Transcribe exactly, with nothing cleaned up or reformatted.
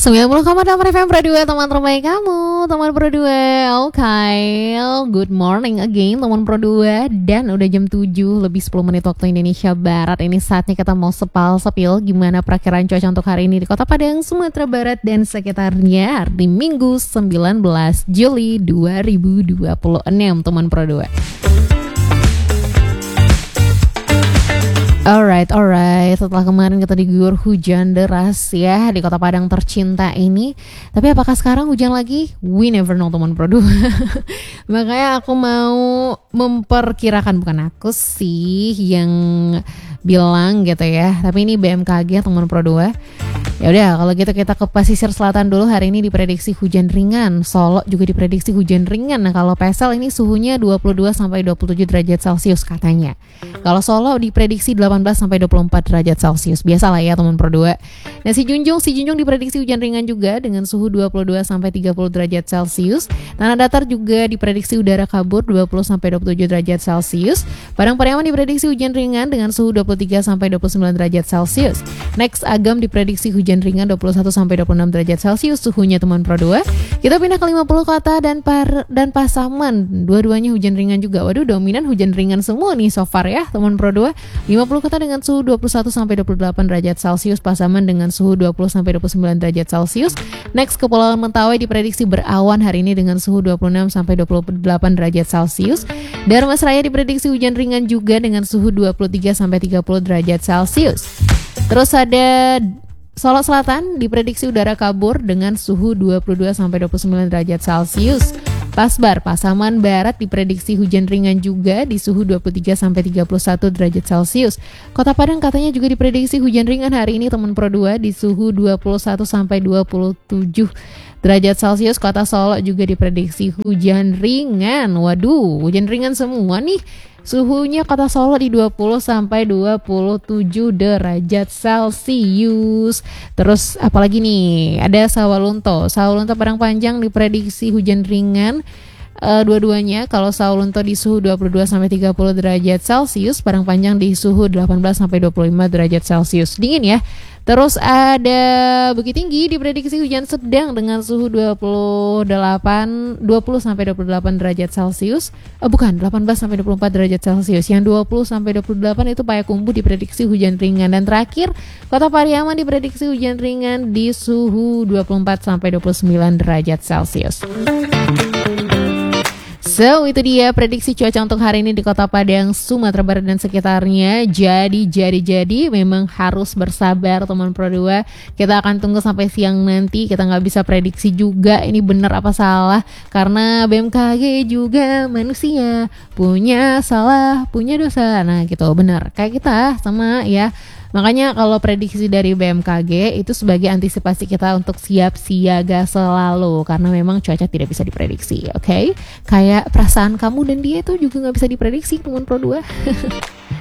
sembilan puluh koma delapan F M Pro dua, teman terbaik kamu, teman Pro dua. Oke, okay. Good morning again teman Pro dua. Dan udah jam tujuh lebih sepuluh menit waktu Indonesia Barat. Ini saatnya kita mau sepal-sepil gimana perakiraan cuaca untuk hari ini di Kota Padang, Sumatera Barat dan sekitarnya di Minggu sembilan belas Juli dua ribu dua puluh enam teman Pro dua. Alright, alright. Setelah kemarin kita diguyur hujan deras ya di Kota Padang tercinta ini, tapi apakah sekarang hujan lagi? We never know teman Pro dua. Makanya aku mau memperkirakan, bukan aku sih yang bilang gitu ya, tapi ini B M K G teman Pro dua. Ya udah, kalau gitu kita ke pesisir selatan dulu. Hari ini diprediksi hujan ringan. Solo juga diprediksi hujan ringan. Nah, kalau Pesel ini suhunya dua puluh dua sampai dua puluh tujuh derajat Celcius katanya. Kalau Solo diprediksi delapan belas sampai dua puluh empat derajat Celcius. Biasalah ya teman Pro dua. Nah, si Junjung, si Junjung diprediksi hujan ringan juga dengan suhu dua puluh dua sampai tiga puluh derajat Celcius. Tanah Datar juga diprediksi udara kabur dua puluh sampai dua puluh tujuh derajat Celcius. Padang Pariaman diprediksi hujan ringan dengan suhu dua puluh tiga sampai dua puluh sembilan derajat Celcius. Next, Agam diprediksi hujan ringan dua puluh satu sampai dua puluh enam derajat Celcius suhunya teman Pro dua. Kita pindah ke lima puluh kota dan par dan Pasaman. Dua-duanya hujan ringan juga. Waduh, dominan hujan ringan semua nih so far ya teman Pro dua. lima puluh kota dengan suhu dua puluh satu sampai dua puluh delapan derajat Celcius, Pasaman dengan suhu dua puluh sampai dua puluh sembilan derajat Celcius. Next, Kepulauan Mentawai diprediksi berawan hari ini dengan suhu dua puluh enam sampai dua puluh delapan derajat Celcius. Darmasraya diprediksi hujan ringan juga dengan suhu dua puluh tiga sampai tiga puluh derajat Celcius. Terus ada Solo Selatan diprediksi udara kabur dengan suhu dua puluh dua sampai dua puluh sembilan derajat Celcius. Pasbar, Pasaman Barat diprediksi hujan ringan juga di suhu dua puluh tiga sampai tiga puluh satu derajat Celcius. Kota Padang katanya juga diprediksi hujan ringan hari ini teman Pro dua di suhu dua puluh satu sampai dua puluh tujuh derajat Celcius. Kota Solo juga diprediksi hujan ringan. Waduh, hujan ringan semua nih. Suhunya Kota Solo di dua puluh sampai dua puluh tujuh derajat Celcius. Terus apalagi nih? Ada Sawalunto. Sawalunto Padang Panjang diprediksi hujan ringan. Uh, dua-duanya, kalau Sawalunto di suhu dua puluh dua sampai tiga puluh derajat Celcius, Padang Panjang di suhu delapan belas sampai dua puluh lima derajat Celcius. Dingin ya. Terus ada Bukit Tinggi diprediksi hujan sedang dengan suhu dua puluh delapan dua puluh sampai dua puluh delapan derajat Celcius. Oh bukan, delapan belas sampai dua puluh empat derajat Celcius. Yang dua puluh sampai dua puluh delapan itu Payakumbuh diprediksi hujan ringan. Dan terakhir, Kota Pariaman diprediksi hujan ringan di suhu dua puluh empat sampai dua puluh sembilan derajat Celcius. So, itu dia prediksi cuaca untuk hari ini di Kota Padang, Sumatera Barat dan sekitarnya. Jadi, jadi, jadi memang harus bersabar teman Pro dua. Kita akan tunggu sampai siang nanti. Kita nggak bisa prediksi juga ini benar apa salah. Karena B M K G juga manusia, punya salah, punya dosa. Nah gitu, benar. Kayak kita sama ya. Makanya kalau prediksi dari B M K G itu sebagai antisipasi kita untuk siap siaga selalu. Karena memang cuaca tidak bisa diprediksi, oke? Okay? Kayak perasaan kamu dan dia itu juga gak bisa diprediksi teman Pro dua.